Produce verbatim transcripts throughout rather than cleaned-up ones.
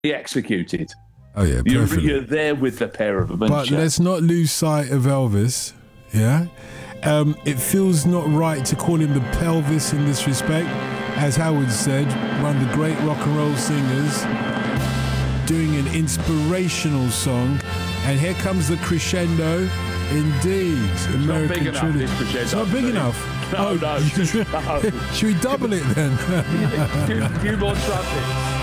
executed. Oh yeah, you're, perfectly. you're there with the pair of them. But you? let's not lose sight of Elvis. Yeah, um, it feels not right to call him the pelvis in this respect, as Howard said, one of the great rock and roll singers, doing an inspirational song, and here comes the crescendo. Indeed, it's American not big Trilogy. enough, this It's not big enough. No, oh, no, just, no. Should we double it then? few, few more trumpets.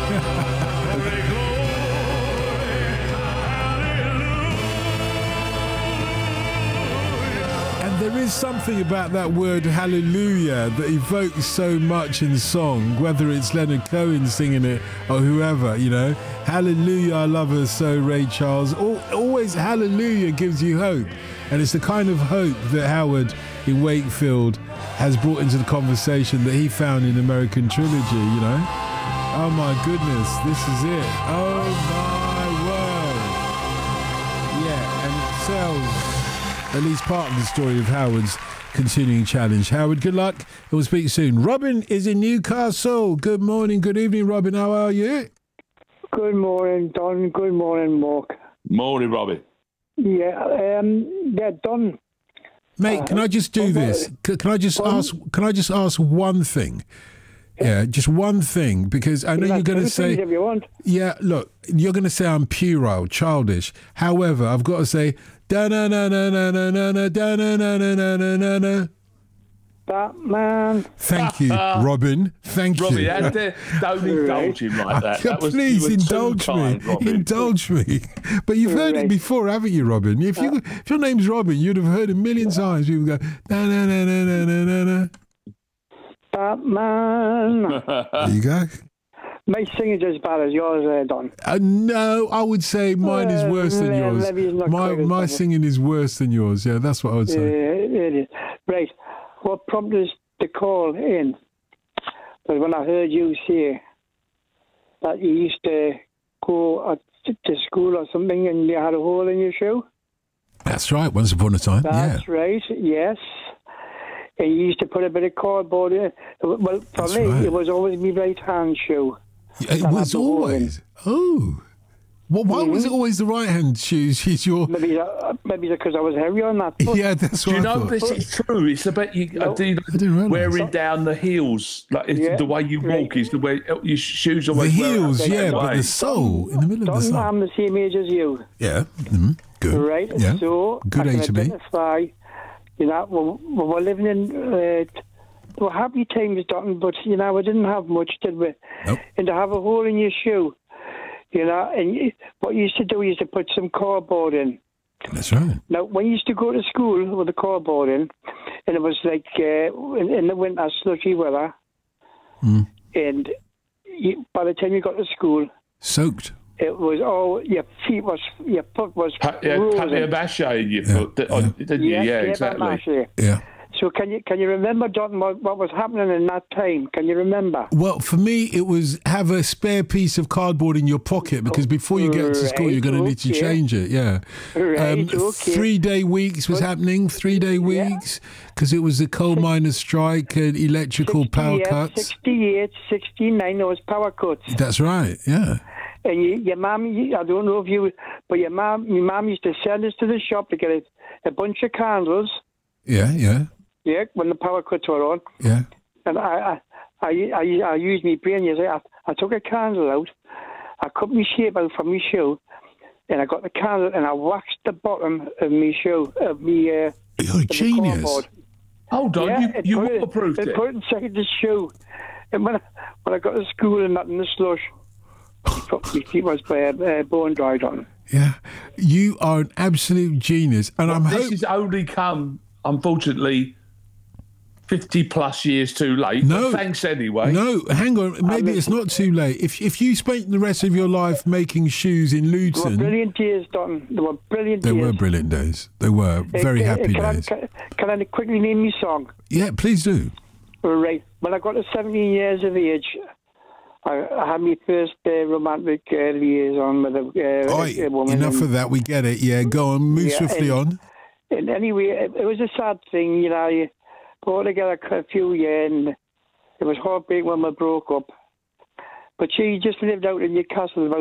There is something about that word hallelujah that evokes so much in song, whether it's Leonard Cohen singing it or whoever, you know. Hallelujah, I love her so, Ray Charles. Always hallelujah gives you hope. And it's the kind of hope that Howard in Wakefield has brought into the conversation that he found in American Trilogy, you know. Oh my goodness, this is it. Oh my word. Yeah, and it sells at least part of the story of Howard's continuing challenge. Howard, good luck. We'll speak soon. Robin is in Newcastle. Good morning, good evening, Robin. How are you? Good morning, Don. Good morning, Mark. Morning, Robin. Yeah, um, yeah, Don. Mate, can I just do this? Can, can I just ask? Can I just ask one thing? Yeah, just one thing, because I know you're going to say, if you want. Yeah, look, you're going to say I'm puerile, childish. However, I've got to say, da na na na na na na na da na na na na na na na. Batman. Thank you, Robin. Thank Robin, you. Robin, don't indulge him like that. that was, Please indulge kind, me. Robin. Indulge me. But you've heard it before, haven't you, Robin? If you if your name's Robin, you'd have heard a million times people go, na na na na na na na na. Batman. There you go. My singing's as bad as yours, uh, Don. Uh, no, I would say mine is worse than Uh, yours. maybe it's not My quite as my bad. singing is worse than yours. Yeah, that's what I would Uh, say. it is. Right. What prompted us to call in was when I heard you say that you used to go at, to school or something and you had a hole in your shoe. That's right. Once upon a time. That's yeah. right. Yes. And you used to put a bit of cardboard in. Well, for That's me, right. it was always my right hand shoe. It that was had the hole in. always. Oh. Well, why was it Mm-hmm. always the right hand shoes? She's your. Maybe that, maybe because I was heavy on that. But Yeah, that's Do what you I know thought. this is true? It's about you. No. I do, I didn't realise. wearing down the heels, like it's Yeah, the way you right. walk is the way your shoes The always. wear out heels, the yeah, same but way. the sole in the middle of the Don, sole. I'm the same age as you. Yeah. Mm, good. Right. Yeah. So Good I can age to be. identify, you know, we we were living in uh, we were happy times, Don, but you know, we didn't have much, did we? Nope. And to have a hole in your shoe, you know, and you, what you used to do, you used to put some cardboard in. That's right. Now, when you used to go to school with the cardboard in, and it was like uh, in, in the winter, slushy weather, Mm. and you, by the time you got to school, Soaked. it was all your feet was your foot was Pa- yeah, frozen. papier-mâché in your Yeah, foot, didn't yeah. didn't you? Yes, Yeah, yeah, exactly. Marshy. Yeah. So can you can you remember, Don, what, what was happening in that time? Can you remember? Well, for me, it was have a spare piece of cardboard in your pocket because before you get to school, Right, you're going to need to okay. change it. Yeah. Right, okay. Three day weeks was happening. Three day weeks because it was the coal miners' strike and electrical power sixty-eight, cuts. sixty-eight, sixty-nine, there was power cuts. That's right. Yeah. And you, your mum, you- I don't know if you, but your mum, your mum used to send us to the shop to get a, a bunch of candles. Yeah. Yeah. Yeah, when the power cuts were on, Yeah. and I, I, I, I, I used my brain. You see, I, I took a candle out, I cut my shape out from my shoe, and I got the candle and I waxed the bottom of my shoe, of my. Uh, You're a of the genius. cardboard. Hold on, Yeah, you, it you put it- waterproofed it. it. Put it inside the shoe, and when I, when I got to school and that in the slush, my feet was uh, uh, bone dried on. Yeah. You are an absolute genius, and I'm This hoping. has only come, unfortunately, fifty plus years too late. No. But thanks anyway. No, hang on. Maybe it's not too late. If if you spent the rest of your life making shoes in They were Luton, brilliant days, Don. They were brilliant they days. were brilliant days. They were very Uh, uh, happy can days. I, can, can I quickly name me song? Yeah, please do. Right. When I got to seventeen years of age, I, I had my first uh, romantic uh, liaison with a, uh, Oi, a woman. enough and, of that. We get it. Yeah, go on. Move Yeah, swiftly and- on. and anyway, it, it was a sad thing, you know. You put together a few years, and it was heartbreak when we broke up. But she just lived out in Newcastle about